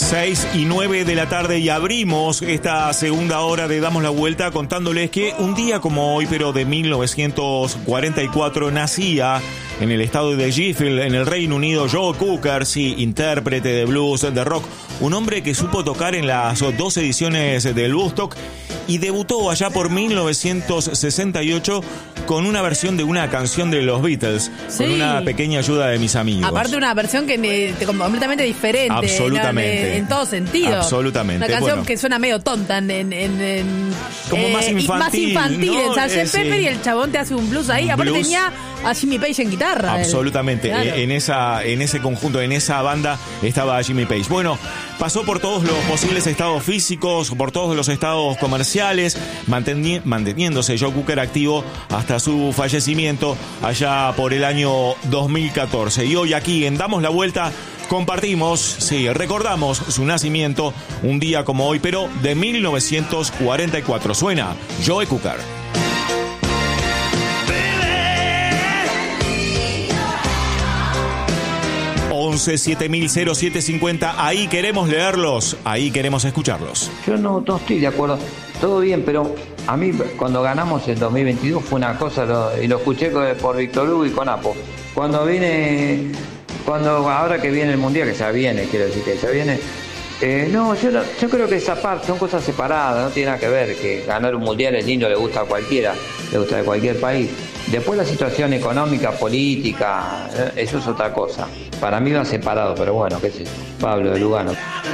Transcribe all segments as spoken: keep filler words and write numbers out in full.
seis y nueve de la tarde y abrimos esta segunda hora de Damos la Vuelta contándoles que un día como hoy, pero de mil novecientos cuarenta y cuatro, nacía en el estado de Sheffield, en el Reino Unido, Joe Cocker, sí, intérprete de blues, de rock, un hombre que supo tocar en las dos ediciones del Woodstock y debutó allá por mil novecientos sesenta y ocho con una versión de una canción de los Beatles, sí, con una pequeña ayuda de mis amigos. Aparte una versión que eh, completamente diferente. Absolutamente. En, en todo sentido. Absolutamente. Una canción bueno, que suena medio tonta en... en, en, en como eh, más infantil. Más infantil, ¿no? En sargento eh, Pepper, sí. Y el chabón te hace un blues ahí. Aparte blues. Tenía a Jimmy Page en guitarra. Absolutamente. Claro. En, esa, en ese conjunto, en esa banda, estaba Jimmy Page. Bueno, pasó por todos los posibles estados físicos, por todos los estados comerciales, manteni- manteniéndose Joe Cocker activo hasta su fallecimiento allá por el año dos mil catorce. Y hoy aquí en Damos la Vuelta compartimos, sí, recordamos su nacimiento un día como hoy, pero de mil novecientos cuarenta y cuatro. Suena Joe Cocker. once siete mil cero siete cincuenta, ahí queremos leerlos, ahí queremos escucharlos. Yo no, no estoy de acuerdo, todo bien, pero a mí cuando ganamos en dos mil veintidós fue una cosa, lo, y lo escuché por Víctor Hugo y con Apo. Cuando viene, cuando ahora que viene el Mundial, que ya viene, quiero decir que ya viene, eh, no, yo, no, yo creo que esa parte son cosas separadas, no tiene nada que ver, que ganar un Mundial es lindo, le gusta a cualquiera, le gusta de cualquier país. Después la situación económica, política, eh, eso es otra cosa. Para mí va separado, pero bueno, qué sé yo. Pablo de Lugano.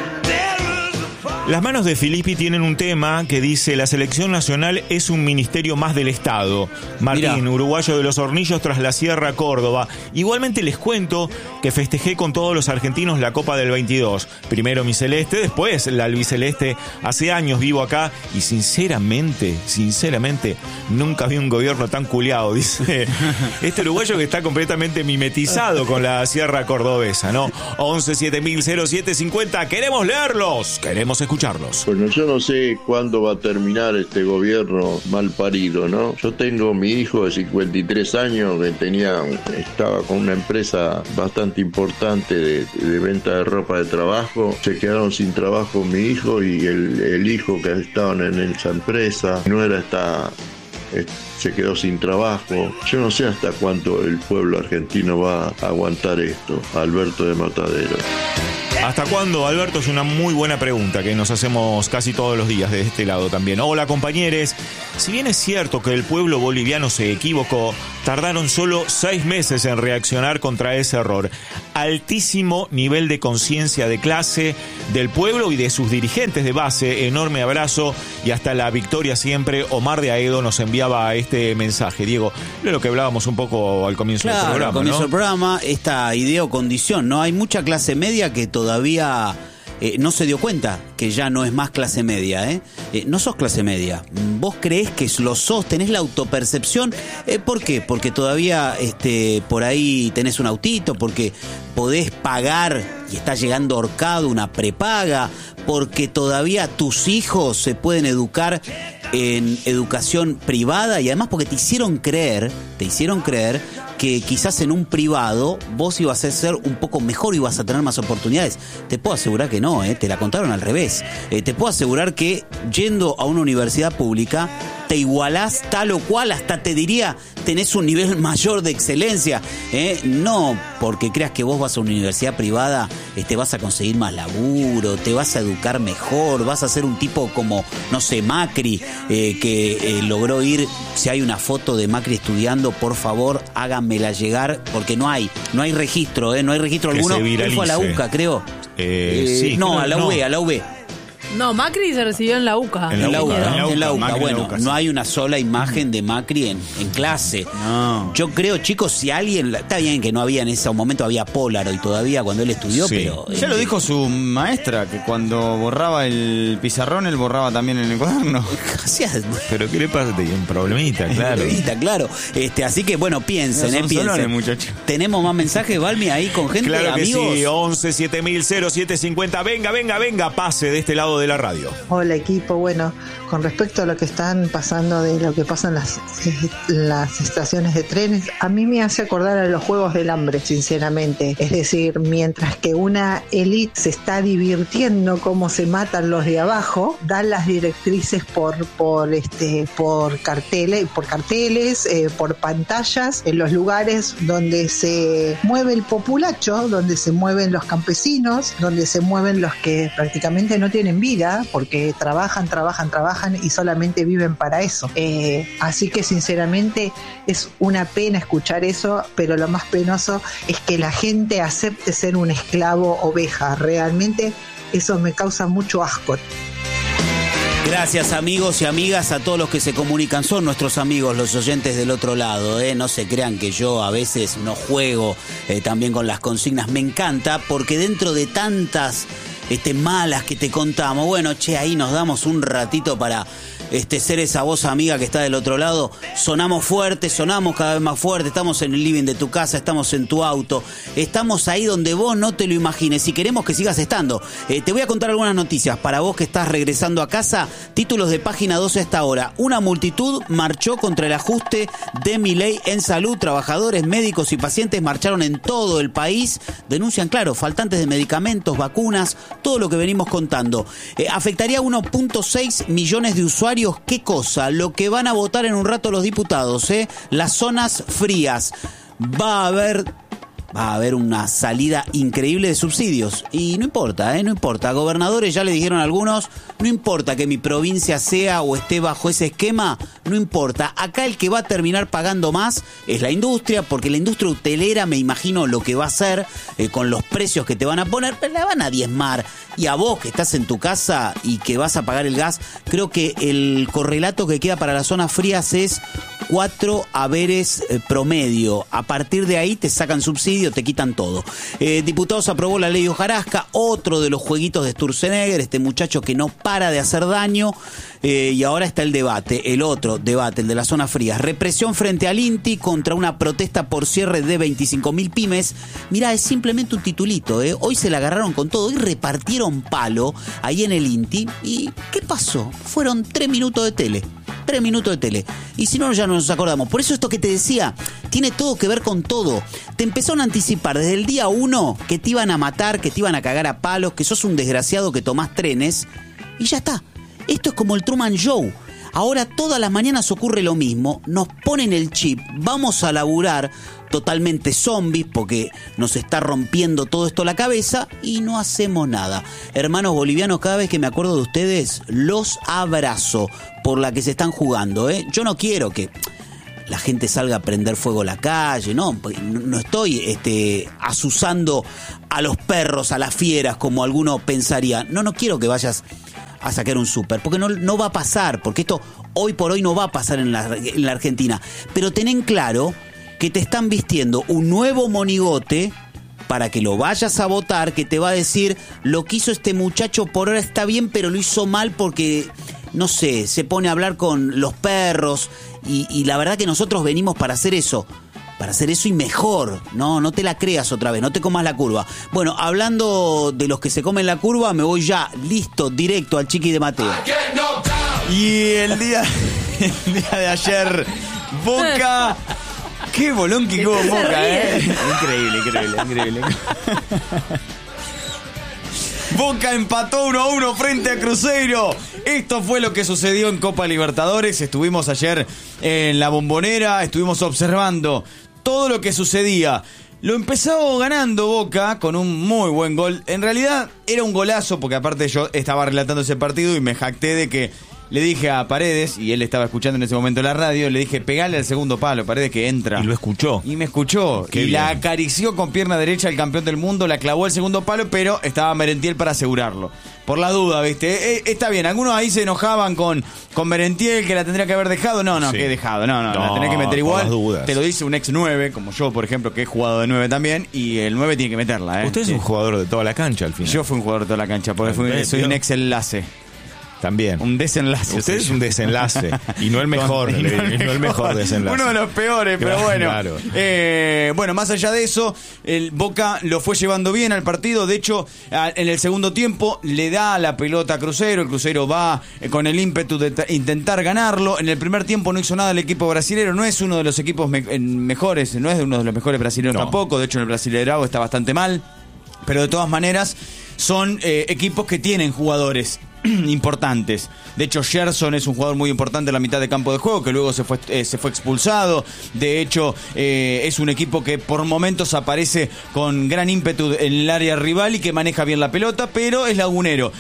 Las manos de Filippi tienen un tema que dice: la selección nacional es un ministerio más del Estado. Martín, Mirá. uruguayo de los Hornillos tras la Sierra Córdoba. Igualmente les cuento que festejé con todos los argentinos la Copa del veintidós. Primero mi celeste, después la albiceleste. Hace años vivo acá y sinceramente, sinceramente, nunca vi un gobierno tan culiado, dice este uruguayo que está completamente mimetizado con la Sierra Cordobesa, ¿no? once siete mil cero siete cincuenta, queremos leerlos, queremos escucharlos. Bueno, yo no sé cuándo va a terminar este gobierno mal parido, ¿no? Yo tengo mi hijo de cincuenta y tres años que tenía, estaba con una empresa bastante importante de, de venta de ropa de trabajo. Se quedaron sin trabajo mi hijo y el, el hijo que estaban en esa empresa. No era esta... se quedó sin trabajo. Yo no sé hasta cuánto el pueblo argentino va a aguantar esto. Alberto de Matadero. ¿Hasta cuándo, Alberto? Es una muy buena pregunta que nos hacemos casi todos los días de este lado también. Hola, compañeros. Si bien es cierto que el pueblo boliviano se equivocó, tardaron solo seis meses en reaccionar contra ese error. Altísimo nivel de conciencia de clase del pueblo y de sus dirigentes de base. Enorme abrazo y hasta la victoria siempre. Omar de Aedo nos enviaba este mensaje. Diego, de lo que hablábamos un poco al comienzo claro, del programa, al comienzo ¿no? del programa, esta idea o condición, ¿no? Hay mucha clase media que todavía eh, no se dio cuenta que ya no es más clase media, ¿eh? Eh, no sos clase media. Vos creés que lo sos, tenés la autopercepción. Eh, ¿Por qué? Porque todavía este, por ahí tenés un autito, porque podés pagar y está llegando ahorcado una prepaga, porque todavía tus hijos se pueden educar en educación privada y además porque te hicieron creer, te hicieron creer que quizás en un privado vos ibas a ser un poco mejor y ibas a tener más oportunidades. Te puedo asegurar que no, ¿eh? Te la contaron al revés. Eh, te puedo asegurar que yendo a una universidad pública te igualás tal o cual, hasta te diría tenés un nivel mayor de excelencia, ¿eh? No porque creas que vos vas a una universidad privada, este, vas a conseguir más laburo, te vas a educar mejor, vas a ser un tipo como, no sé, Macri, eh, que eh, logró ir. Si hay una foto de Macri estudiando, por favor, háganmela llegar, porque no hay, no hay registro, ¿eh? No hay registro que alguno. Se viralice. Él fue a la U C A, creo. Eh, eh, sí, no, creo, a la no. U B, a la U B. No, Macri se recibió en la UCA. En la En la UCA, UCA, en la en la UCA, UCA. Bueno, en la UCA, sí. no hay una sola imagen de Macri en, en clase. No. Yo creo, chicos, si alguien... Está bien que no había en ese momento, había Polaroid todavía cuando él estudió, Sí. pero... Ya lo dijo su maestra, que cuando borraba el pizarrón, él borraba también en el cuaderno. Pero ¿qué le pasa? Tenía un problemita, claro. Problemita, claro. Este, así que, bueno, piensen, No eh, son piensen. solones, muchachos. Tenemos más mensajes, Balmi, ahí con gente, Claro que amigos. sí, once siete mil cero siete cincuenta. Venga, venga, venga, pase de este lado de de la radio. Hola equipo, bueno, con respecto a lo que están pasando de lo que pasa en las, las estaciones de trenes, a mí me hace acordar a los Juegos del Hambre, sinceramente. Es decir, mientras que una élite se está divirtiendo cómo se matan los de abajo, dan las directrices por por este por carteles, por carteles, eh, por pantallas, en los lugares donde se mueve el populacho, donde se mueven los campesinos, donde se mueven los que prácticamente no tienen vida, porque trabajan, trabajan, trabajan y solamente viven para eso. Eh, así que sinceramente es una pena escuchar eso, pero lo más penoso es que la gente acepte ser un esclavo oveja. Realmente eso me causa mucho asco. Gracias amigos y amigas a todos los que se comunican, son nuestros amigos los oyentes del otro lado, ¿eh? No se crean que yo a veces no juego eh, también con las consignas, me encanta porque dentro de tantas este, malas que te contamos, bueno, che, ahí nos damos un ratito para este, ser esa voz amiga que está del otro lado, sonamos fuerte, sonamos cada vez más fuerte, estamos en el living de tu casa, estamos en tu auto, estamos ahí donde vos no te lo imagines y queremos que sigas estando. Eh, te voy a contar algunas noticias para vos que estás regresando a casa, títulos de Página doce a esta hora. Una multitud marchó contra el ajuste de Milei en salud, trabajadores, médicos y pacientes marcharon en todo el país, denuncian, claro, faltantes de medicamentos, vacunas, todo lo que venimos contando. Eh, afectaría a uno punto seis millones de usuarios. ¿Qué cosa? Lo que van a votar en un rato los diputados, ¿eh? Las zonas frías. Va a haber... Va a haber una salida increíble de subsidios. Y no importa, ¿eh? No importa. Gobernadores ya le dijeron a algunos, no importa que mi provincia sea o esté bajo ese esquema, no importa. Acá el que va a terminar pagando más es la industria, porque la industria hotelera, me imagino lo que va a hacer eh, con los precios que te van a poner, pero la van a diezmar. Y a vos que estás en tu casa y que vas a pagar el gas, creo que el correlato que queda para las zonas frías es cuatro haberes eh, promedio. A partir de ahí te sacan subsidio, te quitan todo. Eh, diputados aprobó la ley Hojarasca, otro de los jueguitos de Sturzenegger, este muchacho que no para de hacer daño. Eh, y ahora está el debate, el otro debate, el de las zonas frías. Represión frente al INTI contra una protesta por cierre de veinticinco mil pymes. Mirá, es simplemente un titulito, ¿eh? Hoy se la agarraron con todo y repartieron palo ahí en el INTI. ¿Y qué pasó? Fueron tres minutos de tele. Tres minutos de tele. Y si no, ya no nos acordamos. Por eso esto que te decía, tiene todo que ver con todo. Te empezaron a anticipar desde el día uno que te iban a matar, que te iban a cagar a palos, que sos un desgraciado que tomás trenes. Y ya está. Esto es como el Truman Show. Ahora todas las mañanas ocurre lo mismo. Nos ponen el chip. Vamos a laburar totalmente zombies porque nos está rompiendo todo esto la cabeza y no hacemos nada. Hermanos bolivianos, cada vez que me acuerdo de ustedes, los abrazo por la que se están jugando, ¿eh? Yo no quiero que la gente salga a prender fuego a la calle, no, no estoy este, asusando a los perros, a las fieras, como alguno pensaría. No, no quiero que vayas a sacar un súper, porque no, no va a pasar, porque esto hoy por hoy no va a pasar en la, en la Argentina. Pero ten claro que te están vistiendo un nuevo monigote para que lo vayas a votar, que te va a decir, lo que hizo este muchacho por ahora está bien, pero lo hizo mal porque, no sé, se pone a hablar con los perros, y, y la verdad que nosotros venimos para hacer eso. Para hacer eso y mejor, no, no te la creas otra vez, no te comas la curva. Bueno, hablando de los que se comen la curva, me voy ya, listo, directo al Chiqui de Mateo. Y el día, el día de ayer, Boca... Qué bolón que hubo Boca, ¿eh? Increíble, increíble, increíble. Boca empató uno a uno frente a Cruzeiro. Esto fue lo que sucedió en Copa Libertadores. Estuvimos ayer en la Bombonera, estuvimos observando todo lo que sucedía. Lo empezó ganando Boca con un muy buen gol. En realidad era un golazo porque aparte yo estaba relatando ese partido y me jacté de que le dije a Paredes, y él estaba escuchando en ese momento la radio, le dije, pegale al segundo palo, Paredes, que entra. Y lo escuchó. Y me escuchó. Qué y bien. La acarició con pierna derecha el campeón del mundo, la clavó al segundo palo, pero estaba Merentiel para asegurarlo. Por la duda, ¿viste? Eh, está bien, algunos ahí se enojaban con, con Merentiel, que la tendría que haber dejado. No, no, sí. que he dejado. No, no, no, la tenés que meter igual. Te lo dice un ex nueve, como yo, por ejemplo, que he jugado de nueve también, y el nueve tiene que meterla, ¿eh? Usted es sí. un jugador de toda la cancha, al final. Yo fui un jugador de toda la cancha, porque fui, soy un ex enlace. También. Un desenlace. Usted es un desenlace. Y no el mejor. Y no el no el mejor, mejor desenlace. Uno de los peores, pero Claro, bueno. claro. Eh, bueno, más allá de eso, el Boca lo fue llevando bien al partido. De hecho, a- en el segundo tiempo le da la pelota a Cruzeiro. El Cruzeiro va eh, con el ímpetu de ta- intentar ganarlo. En el primer tiempo no hizo nada el equipo brasilero. No es uno de los equipos me- en mejores, no es uno de los mejores brasileños No. tampoco. De hecho, en el Brasileirao está bastante mal. Pero de todas maneras, son eh, equipos que tienen jugadores importantes. De hecho, Gerson es un jugador muy importante en la mitad de campo de juego, que luego se fue, eh, se fue expulsado. De hecho, eh, es un equipo que por momentos aparece con gran ímpetu en el área rival y que maneja bien la pelota, pero es lagunero.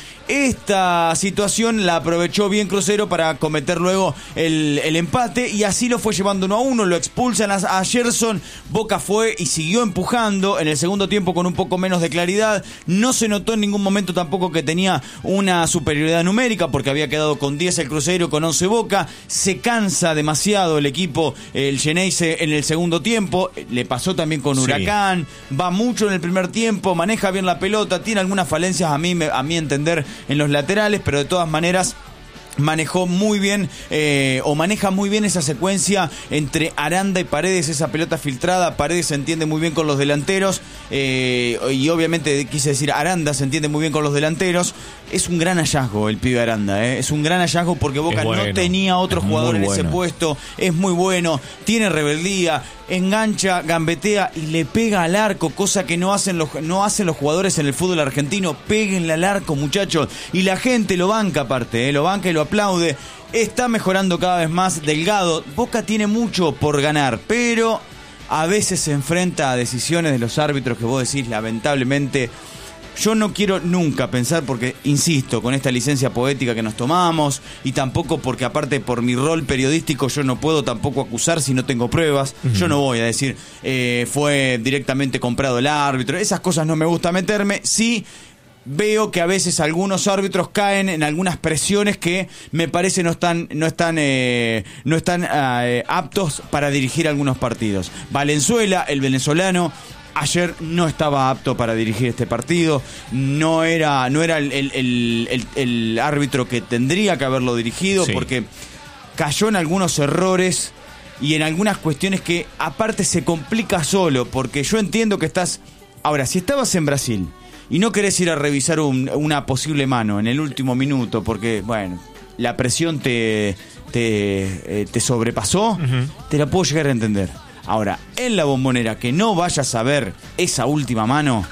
Esta situación la aprovechó bien Cruzeiro para cometer luego el, el empate, y así lo fue llevando uno a uno. Lo expulsan a, a Gerson. Boca fue y siguió empujando en el segundo tiempo con un poco menos de claridad. No se notó en ningún momento tampoco que tenía una superioridad numérica, porque había quedado con diez el Cruzeiro, con once Boca. Se cansa demasiado el equipo, el Geneise, en el segundo tiempo. Le pasó también con Sí. Huracán. Va mucho en el primer tiempo, maneja bien la pelota, tiene algunas falencias a mí, a mi entender, en los laterales, pero de todas maneras manejó muy bien eh, o maneja muy bien esa secuencia entre Aranda y Paredes, esa pelota filtrada. Paredes se entiende muy bien con los delanteros, eh, y obviamente quise decir Aranda se entiende muy bien con los delanteros. Es un gran hallazgo el pibe Aranda, eh. es un gran hallazgo porque Boca Es bueno, no tenía otro es jugador muy en ese bueno. puesto. Es muy bueno, tiene rebeldía, engancha, gambetea y le pega al arco, cosa que no hacen los, no hacen los jugadores en el fútbol argentino. Péguenle al arco, muchachos, y la gente lo banca aparte, eh, lo banca y lo aplaude. Está mejorando cada vez más Delgado. Boca tiene mucho por ganar, pero a veces se enfrenta a decisiones de los árbitros que vos decís, lamentablemente. Yo no quiero nunca pensar, porque insisto, con esta licencia poética que nos tomamos, y tampoco porque aparte por mi rol periodístico yo no puedo tampoco acusar si no tengo pruebas. Uh-huh. Yo no voy a decir eh, fue directamente comprado el árbitro. Esas cosas no me gusta meterme. Sí veo que a veces algunos árbitros caen en algunas presiones que me parece no están no están eh, no están eh, aptos para dirigir algunos partidos. Valenzuela, el venezolano, ayer no estaba apto para dirigir este partido. No era no era el, el, el, el, el árbitro que tendría que haberlo dirigido, sí, porque cayó en algunos errores y en algunas cuestiones que aparte se complica solo, porque yo entiendo que estás... Ahora, si estabas en Brasil y no querés ir a revisar un, una posible mano en el último minuto porque, bueno, la presión te, te, eh, te sobrepasó, uh-huh, te la puedo llegar a entender. Ahora, en la Bombonera, que no vayas a ver esa última mano,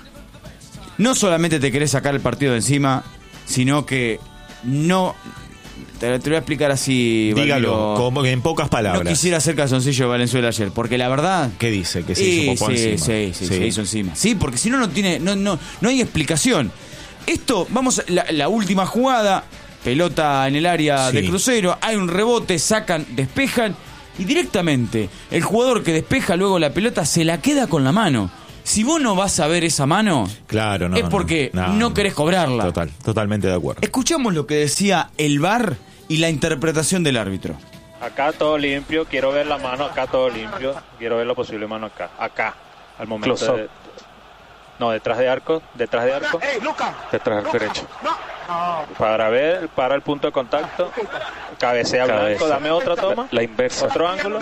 no solamente te querés sacar el partido de encima, sino que no... Te, te voy a explicar así. Dígalo, Valero, como en pocas palabras. No quisiera hacer calzoncillo de Valenzuela ayer, porque la verdad... ¿Qué dice? Que se hizo popó sí, encima. Sí, sí, sí, se hizo encima. Sí, porque si no, no tiene, no, no, no hay explicación. Esto, vamos, la, la última jugada, pelota en el área, sí, de Cruzeiro, hay un rebote, sacan, despejan, y directamente el jugador que despeja luego la pelota se la queda con la mano. Si vos no vas a ver esa mano, claro, no, es porque no, no, no no querés cobrarla. Total, totalmente de acuerdo. Escuchamos lo que decía el V A R y la interpretación del árbitro. Acá todo limpio, quiero ver la mano, acá todo limpio, quiero ver la posible mano acá, acá, al momento de... No, detrás de arco, detrás de arco, detrás del arco derecho. Para ver, para el punto de contacto, cabecea blanco, dame otra toma, la inversa, otro ángulo.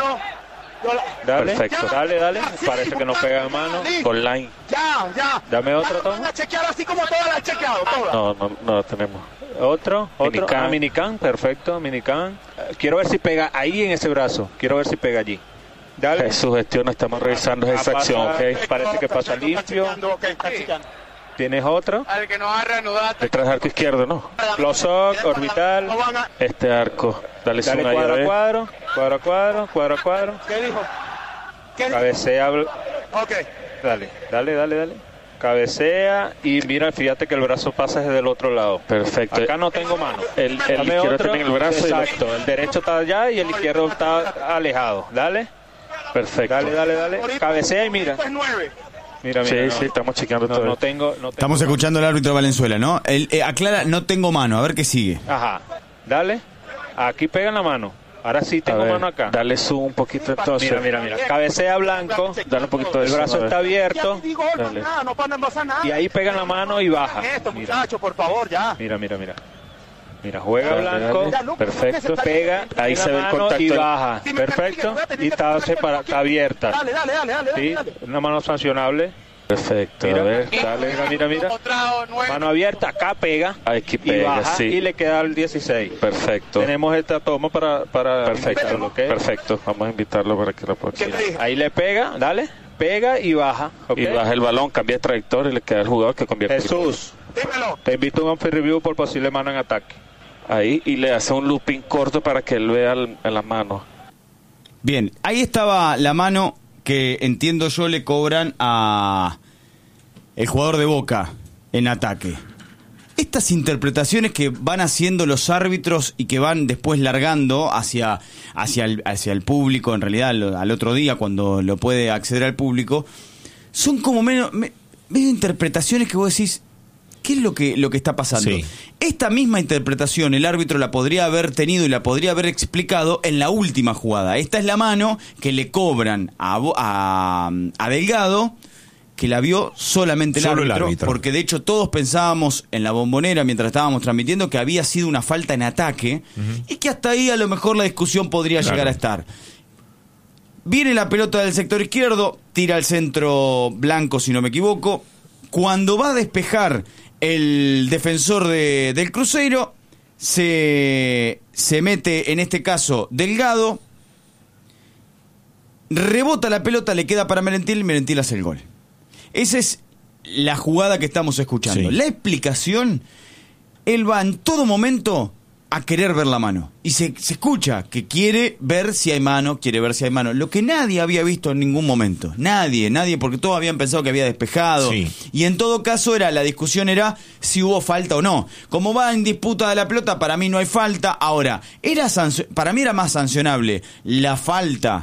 Dale, perfecto. Dale, dale. Parece que no pega de mano. Con line. Ya, ya. Dame otra toma. La chequear así como todas las chequeado, todas. No, no, no la tenemos. Otro, otro. Minican. Ah, Minican, perfecto, Minican. Quiero ver si pega ahí en ese brazo. Quiero ver si pega allí. Dale. Su gestión, estamos revisando a, esa a acción, pasar, okay. Parece que pasa limpio. ¿Tienes otro? Al que nos ha reanudado. Detrás del arco izquierdo, ¿no? Close up, orbital. Este arco. Dale, Dale cuadro a cuadro, cuadro a cuadro, cuadro a cuadro. ¿Qué dijo? ¿Qué dijo? Cabecea. Ok. Dale, dale, dale, dale. Cabecea y mira, fíjate que el brazo pasa desde el otro lado. Perfecto. Acá no tengo mano. El, el izquierdo otro. Tiene el brazo. Exacto. Y el derecho está allá y el izquierdo está alejado. Dale. Perfecto. Dale, dale, dale. Cabecea y mira. Mira, mira, sí, no, sí, estamos chequeando no, todo. No tengo, no tengo. Estamos escuchando al árbitro de Valenzuela, ¿no? Él eh, aclara, no tengo mano, a ver qué sigue. Ajá, dale. Aquí pega la mano. Ahora sí tengo ver, mano acá. Dale zoom un poquito entonces. Mira, mira, mira. Cabecea blanco. Dale un poquito de El brazo zoom, está abierto. Dale. No, no pasa nada. Y ahí pega la mano y baja. Esto, muchacho, por favor, ya. Mira, mira, mira. Mira, juega blanco, perfecto, pega, ahí se ve el contacto y baja, perfecto, y está separada, está abierta. Dale, dale, dale, dale. Sí, una mano sancionable. Perfecto, Mira, a ver, dale, mira, mira, mira. Mano abierta, acá pega, aquí y pega, baja, sí. y le queda el dieciséis. Perfecto. Tenemos esta toma para, para Perfecto, invitarlo, ¿ok? perfecto, vamos a invitarlo para que lo próxima. Ahí le pega, dale, pega y baja, ¿ok? Y baja el balón, cambia de trayectoria y le queda el jugador que convierte. Jesús, te invito a un on-field review por posible mano en ataque. Ahí, y le hace un looping corto para que él vea el, en la mano. Bien, ahí estaba la mano que entiendo yo le cobran a el jugador de Boca en ataque. Estas interpretaciones que van haciendo los árbitros y que van después largando hacia, hacia, el, hacia el público, en realidad al, al otro día cuando lo puede acceder al público, son como menos, me, medio interpretaciones que vos decís, ¿qué es lo que, lo que está pasando? Sí. Esta misma interpretación el árbitro la podría haber tenido y la podría haber explicado en la última jugada. Esta es la mano que le cobran a, a, a Delgado, que la vio solamente el Solo árbitro, el árbitro, porque de hecho todos pensábamos en la Bombonera mientras estábamos transmitiendo que había sido una falta en ataque, uh-huh, y que hasta ahí a lo mejor la discusión podría claro. llegar a estar. Viene la pelota del sector izquierdo, tira al centro blanco si no me equivoco. Cuando va a despejar el defensor de, del Cruzeiro, se, se mete en este caso Delgado, rebota la pelota, le queda para Merentiel y Merentiel hace el gol. Esa es la jugada que estamos escuchando. Sí. La explicación, él va en todo momento a querer ver la mano. Y se, se escucha que quiere ver si hay mano, quiere ver si hay mano. Lo que nadie había visto en ningún momento. Nadie, nadie, porque todos habían pensado que había despejado. Sí. Y en todo caso era la discusión era si hubo falta o no. Como va en disputa de la pelota, para mí no hay falta. Ahora, era sanc- para mí era más sancionable la falta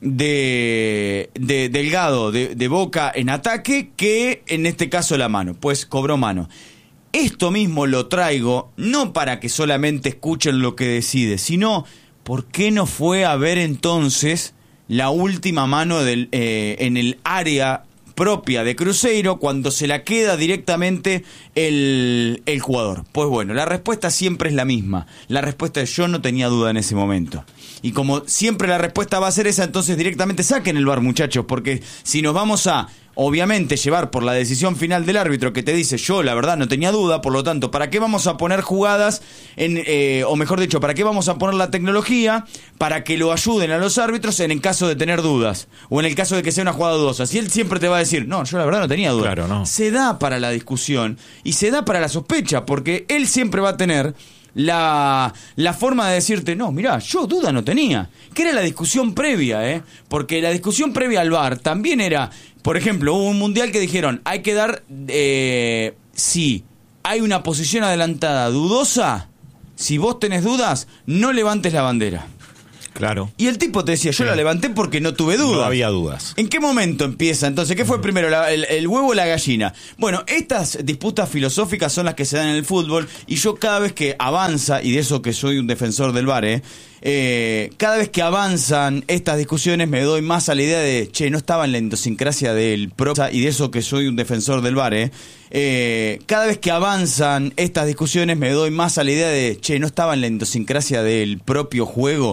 de, de Delgado, de, de Boca en ataque, que en este caso la mano. Pues cobró mano. Esto mismo lo traigo no para que solamente escuchen lo que decide, sino ¿por qué no fue a ver entonces la última mano del, eh, en el área propia de Cruzeiro cuando se la queda directamente el, el jugador? Pues bueno, la respuesta siempre es la misma. La respuesta es yo no tenía duda en ese momento. Y como siempre la respuesta va a ser esa, entonces directamente saquen el V A R, muchachos, porque si nos vamos a, obviamente, llevar por la decisión final del árbitro que te dice yo la verdad no tenía duda, por lo tanto, ¿para qué vamos a poner jugadas, en, eh, o mejor dicho, ¿para qué vamos a poner la tecnología para que lo ayuden a los árbitros en el caso de tener dudas? O en el caso de que sea una jugada dudosa. Si él siempre te va a decir, no, yo la verdad no tenía duda. Claro, no. Se da para la discusión y se da para la sospecha, porque él siempre va a tener La, la forma de decirte, no, mirá, yo duda no tenía. Que era la discusión previa, ¿eh? Porque la discusión previa al V A R también era, por ejemplo, hubo un mundial que dijeron, hay que dar, eh, si hay una posición adelantada dudosa, si vos tenés dudas, no levantes la bandera. Claro. Y el tipo te decía, yo sí. la levanté porque no tuve dudas. No había dudas. ¿En qué momento empieza? Entonces, ¿qué fue primero, la, el, el huevo o la gallina? Bueno, estas disputas filosóficas son las que se dan en el fútbol, y yo cada vez que avanza, y de eso que soy un defensor del V A R, eh, eh, cada vez que avanzan estas discusiones me doy más a la idea de, che, no estaba en la idiosincrasia del propio, y de eso que soy un defensor del V A R, eh, eh, cada vez que avanzan estas discusiones me doy más a la idea de, che, no estaba en la idiosincrasia del propio juego